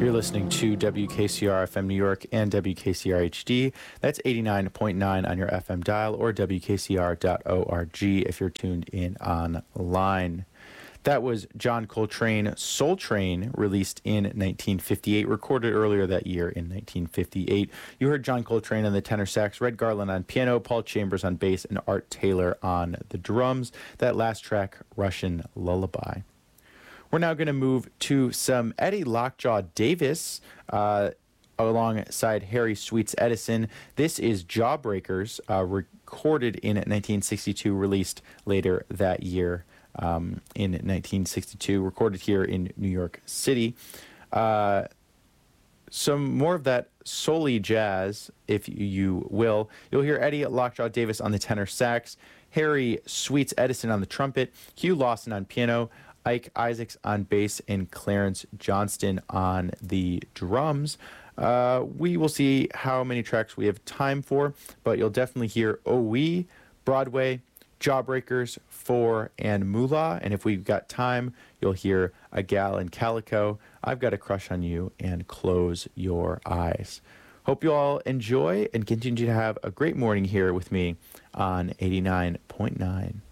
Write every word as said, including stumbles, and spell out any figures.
You're listening to W K C R F M New York and W K C R H D. That's eighty-nine point nine on your F M dial or W K C R dot org if you're tuned in online. That was John Coltrane, Soul Train, released in nineteen fifty-eight, recorded earlier that year in nineteen fifty-eight. You heard John Coltrane on the tenor sax, Red Garland on piano, Paul Chambers on bass, and Art Taylor on the drums. That last track, Russian Lullaby. We're now going to move to some Eddie Lockjaw Davis uh, alongside Harry Sweets Edison. This is Jawbreakers, uh, recorded in nineteen sixty-two, released later that year um, in nineteen sixty-two, recorded here in New York City. Uh, some more of that soul-y jazz, if you will. You'll hear Eddie Lockjaw Davis on the tenor sax, Harry Sweets Edison on the trumpet, Hugh Lawson on piano, Ike Isaacs on bass, and Clarence Johnston on the drums. Uh, we will see how many tracks we have time for, but you'll definitely hear Oh We, Broadway, Jawbreakers, Four, and Moolah. And if we've got time, you'll hear A Gal in Calico, I've Got a Crush on You, and Close Your Eyes. Hope you all enjoy and continue to have a great morning here with me on eighty-nine point nine.